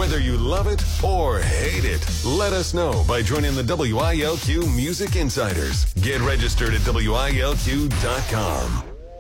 Whether you love it or hate it, let us know by joining the WILQ Music Insiders. Get registered at WILQ.com.